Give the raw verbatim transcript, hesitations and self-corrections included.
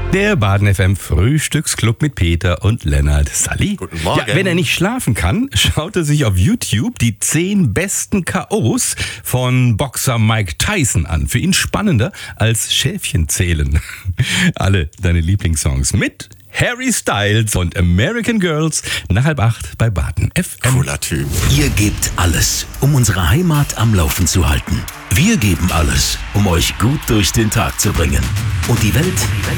Der Baden F M Frühstücksclub mit Peter und Lennart. Sally. Guten Morgen. Ja, wenn er nicht schlafen kann, schaut er sich auf YouTube die zehn besten K Os von Boxer Mike Tyson an. Für ihn spannender als Schäfchen zählen. Alle deine Lieblingssongs mit Harry Styles und American Girls nach halb acht bei Baden F M. Cooler Typ. Ihr gebt alles, um unsere Heimat am Laufen zu halten. Wir geben alles, um euch gut durch den Tag zu bringen. Und die Welt